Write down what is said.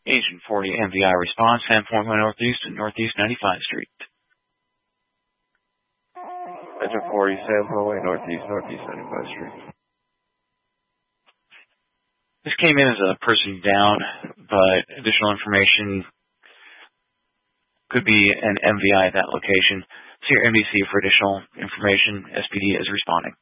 Agent 40 MVI response, Sandpoint Northeast and Northeast 95 Street. Agent 40, Sandpoint Northeast 95 Street. This came in as a person down, but additional information could be an MVI at that location. See your MDC for additional information. SPD is responding.